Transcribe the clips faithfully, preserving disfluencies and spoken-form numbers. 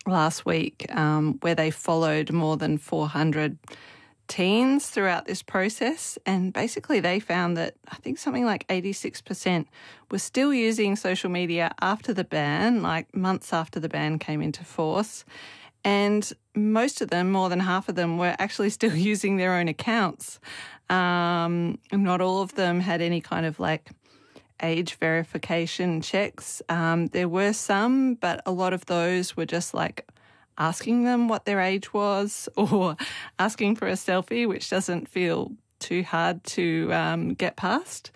last week um, where they followed more than four hundred teens throughout this process, and basically they found that I think something like eighty-six percent were still using social media after the ban, like months after the ban came into force. And most of them, more than half of them, were actually still using their own accounts. Um, not all of them had any kind of like age verification checks. Um, there were some, but a lot of those were just like asking them what their age was or asking for a selfie, which doesn't feel too hard to um, get past.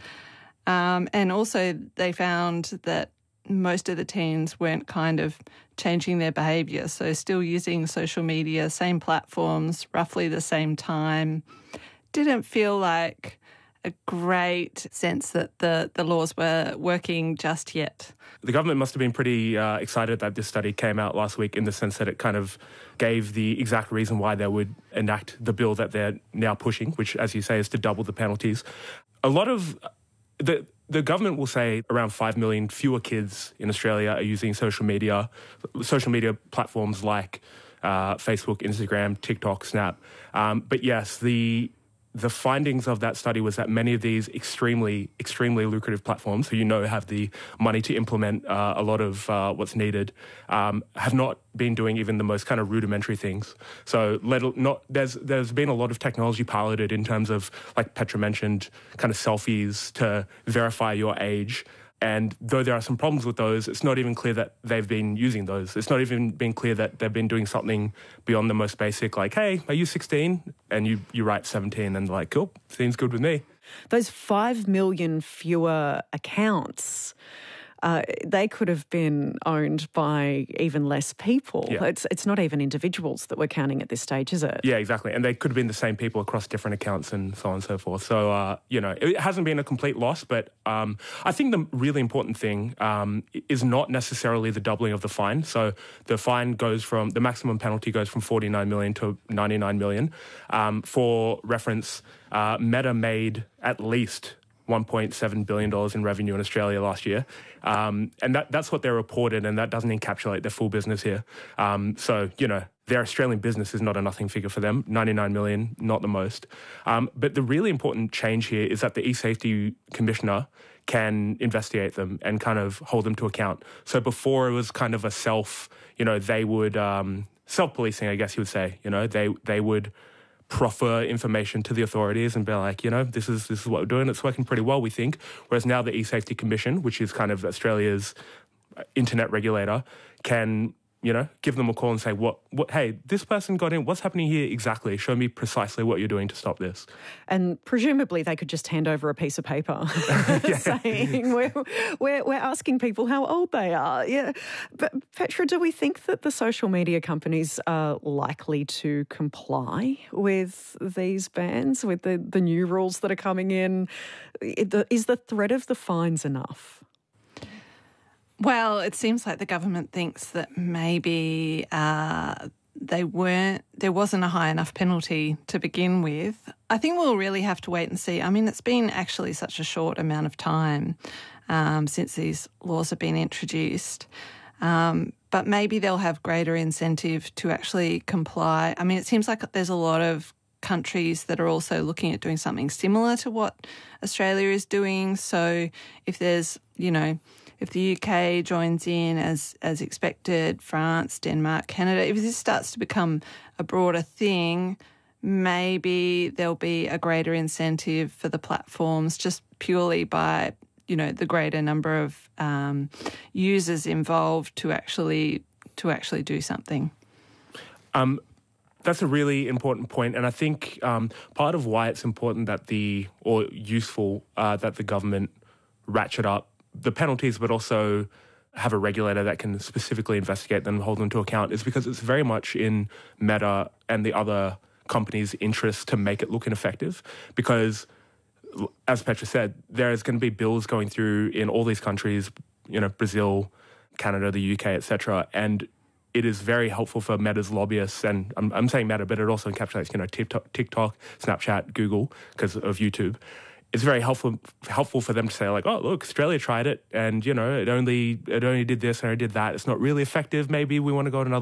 Um, and also they found that most of the teens weren't kind of changing their behaviour, so still using social media, same platforms, roughly the same time. Didn't feel like a great sense that the, the laws were working just yet. The government must have been pretty uh, excited that this study came out last week, in the sense that it kind of gave the exact reason why they would enact the bill that they're now pushing, which, as you say, is to double the penalties. A lot of the the government will say around five million fewer kids in Australia are using social media, social media platforms like uh, Facebook, Instagram, TikTok, Snap. Um, but yes, the The findings of that study was that many of these extremely, extremely lucrative platforms, who you know have the money to implement uh, a lot of uh, what's needed, um, have not been doing even the most kind of rudimentary things. So let, not there's there's been a lot of technology piloted in terms of, like Petra mentioned, kind of selfies to verify your age. And though there are some problems with those, it's not even clear that they've been using those. It's not even been clear that they've been doing something beyond the most basic, like, hey, are you sixteen? And you, you write seventeen, and they're like, cool, seems good with me. Those five million fewer accounts, uh, they could have been owned by even less people. Yeah. It's it's not even individuals that we're counting at this stage, is it? Yeah, exactly. And they could have been the same people across different accounts and so on and so forth. So, uh, you know, it hasn't been a complete loss, but um, I think the really important thing um, is not necessarily the doubling of the fine. So the fine goes from, the maximum penalty goes from forty-nine million to ninety-nine million. Um, for reference, uh, Meta made at least one point seven billion dollars in revenue in Australia last year. Um, and that, that's what they reported, and that doesn't encapsulate their full business here. Um, so, you know, their Australian business is not a nothing figure for them. ninety-nine million, not the most. Um, but the really important change here is that the eSafety Commissioner can investigate them and kind of hold them to account. So before it was kind of a self, you know, they would, um, self-policing, I guess you would say, you know, they, they would proffer information to the authorities and be like, you know, this is this is what we're doing. It's working pretty well, we think. Whereas now the eSafety Commission, which is kind of Australia's internet regulator, can, you know, give them a call and say, what, what, hey, this person got in, what's happening here exactly? Show me precisely what you're doing to stop this. And presumably they could just hand over a piece of paper saying, we're, we're, we're asking people how old they are. Yeah. But Petra, do we think that the social media companies are likely to comply with these bans, with the, the new rules that are coming in? Is the threat of the fines enough? Well, it seems like the government thinks that maybe uh, they weren't, there wasn't a high enough penalty to begin with. I think we'll really have to wait and see. I mean, it's been actually such a short amount of time um, since these laws have been introduced. Um, but maybe they'll have greater incentive to actually comply. I mean, it seems like there's a lot of countries that are also looking at doing something similar to what Australia is doing. So if there's, you know, if the U K joins in as as expected, France, Denmark, Canada, if this starts to become a broader thing, maybe there'll be a greater incentive for the platforms just purely by, you know, the greater number of um, users involved to actually to actually do something. Um, that's a really important point, and I think um, part of why it's important that the or useful uh, that the government ratchet up the penalties, but also have a regulator that can specifically investigate them and hold them to account, is because it's very much in Meta and the other companies' interest to make it look ineffective. Because, as Petra said, there is going to be bills going through in all these countries, you know, Brazil, Canada, the U K, et cetera, and it is very helpful for Meta's lobbyists, and I'm, I'm saying Meta, but it also encapsulates, you know, TikTok, TikTok Snapchat, Google, because of YouTube. It's very helpful helpful for them to say, like, oh, look, Australia tried it, and, you know, it only it only did this and it did that. It's not really effective. Maybe we want to go to another